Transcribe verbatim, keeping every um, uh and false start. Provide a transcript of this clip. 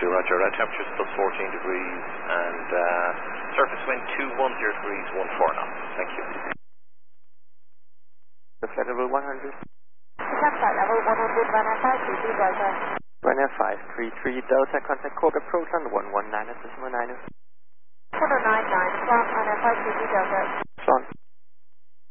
two, roger. Uh, temperature's plus fourteen degrees and uh, surface wind two one zero degrees, one four knots. Thank you. The flight level one hundred. Flight level one hundred, Ryanair five three three Delta. Ryanair five three three Delta, contact Cork approach on one one nine at decimal nine. one oh nine nine, Swan, Ryanair five three three Delta. Swan.